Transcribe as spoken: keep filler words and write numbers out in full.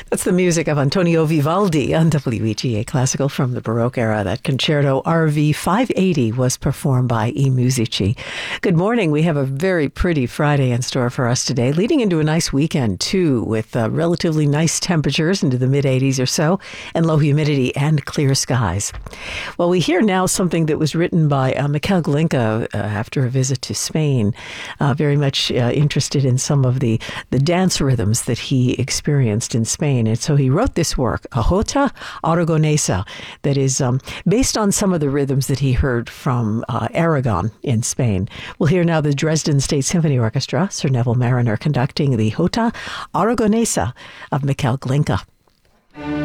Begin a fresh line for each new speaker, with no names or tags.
That's the music of Antonio Vivaldi on W E G A Classical from the Baroque era. That concerto R V five eighty was performed by I Musici. Good morning. We have a very pretty Friday in store for us today, leading into a nice weekend, too, with uh, relatively nice temperatures into the mid eighties or so, and low humidity and clear skies. Well, we hear now something that was written by uh, Miquel Glinka uh, after a visit to Spain, uh, very much uh, interested in some of the, the dance rhythms that he experienced in Spain. And so he wrote this work, a Jota Aragonesa, that is um, based on some of the rhythms that he heard from uh, Aragon in Spain. We'll hear now the Dresden State Symphony Orchestra, Sir Neville Marriner conducting the Jota Aragonesa of Miquel Glinka.